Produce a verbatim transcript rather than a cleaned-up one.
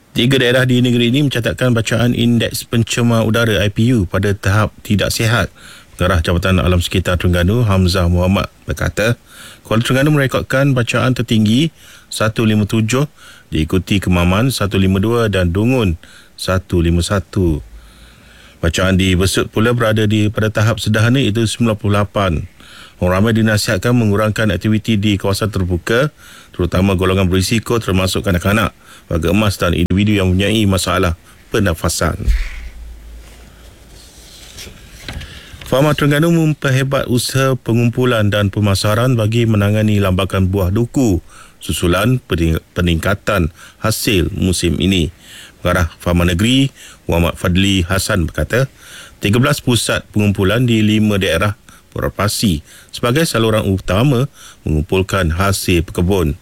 Tiga daerah di negeri ini mencatatkan bacaan Indeks Pencemar Udara I P U pada tahap tidak sihat. Pengarah Jabatan Alam Sekitar Terengganu, Hamzah Muhammad, berkata, Kuala Terengganu merekodkan bacaan tertinggi seratus lima puluh tujuh, diikuti Kemaman seratus lima puluh dua dan Dungun seratus lima puluh satu. Bacaan di Besut pula berada di pada tahap sederhana iaitu sembilan puluh lapan. Orang ramai dinasihatkan mengurangkan aktiviti di kawasan terbuka, terutama golongan berisiko termasuk kanak-kanak, warga emas dan individu yang mempunyai masalah pernafasan. Farma Terengganu memperhebat usaha pengumpulan dan pemasaran bagi menangani lambakan buah duku susulan peningkatan hasil musim ini. Pengarah Farma Negeri Muhammad Fadli Hassan berkata, tiga belas pusat pengumpulan di lima daerah beroperasi sebagai saluran utama mengumpulkan hasil berkebun.